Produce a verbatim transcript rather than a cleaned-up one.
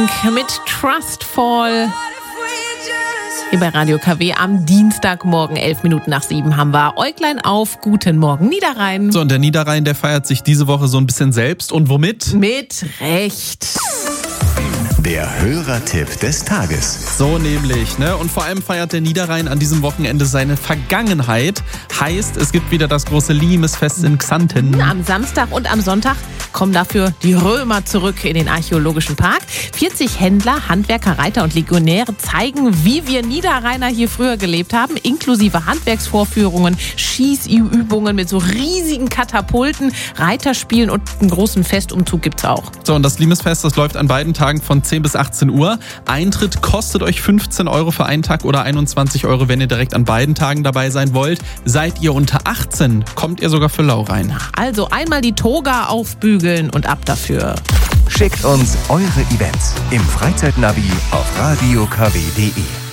Pink mit Trustfall. Hier bei Radio K W am Dienstagmorgen, elf Minuten nach sieben, haben wir Äuglein auf. Guten Morgen, Niederrhein. So, und der Niederrhein, der feiert sich diese Woche so ein bisschen selbst. Und womit? Mit Recht. Der Hörertipp des Tages. So nämlich, ne? Und vor allem feiert der Niederrhein an diesem Wochenende seine Vergangenheit. Heißt, es gibt wieder das große Limesfest in Xanten. Am Samstag und am Sonntag kommen dafür die Römer zurück in den archäologischen Park. vierzig Händler, Handwerker, Reiter und Legionäre zeigen, wie wir Niederrheiner hier früher gelebt haben, inklusive Handwerksvorführungen, Schießübungen mit so riesigen Katapulten, Reiterspielen und einen großen Festumzug gibt's auch. So, und das Limesfest, das läuft an beiden Tagen von zehn bis achtzehn Uhr. Eintritt kostet euch fünfzehn Euro für einen Tag oder einundzwanzig Euro, wenn ihr direkt an beiden Tagen dabei sein wollt. Seid ihr unter achtzehn, kommt ihr sogar für lau rein. Also einmal die Toga aufbügeln und ab dafür. Schickt uns eure Events im Freizeitnavi auf radio k w punkt d e.